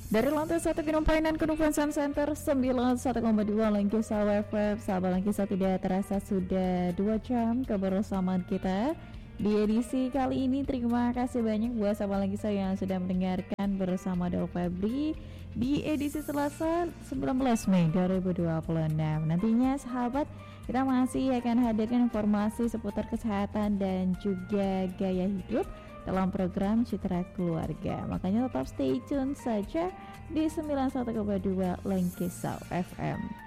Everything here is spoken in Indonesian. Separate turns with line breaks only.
Dari lantai 1 Gedung Painan Convention Center 91,2 Langkisa WFM. Sahabat Langkisa, tidak terasa sudah 2 jam kebersamaan kita di edisi kali ini. Terima kasih banyak buat sahabat Langkisa yang sudah mendengarkan bersama Del Febri di edisi Selasa 19 Mei 2026. Nantinya sahabat, kita masih akan hadirkan informasi seputar kesehatan dan juga gaya hidup dalam program Citra Keluarga. Makanya tetap stay tune saja di 91,2 Langkisa FM.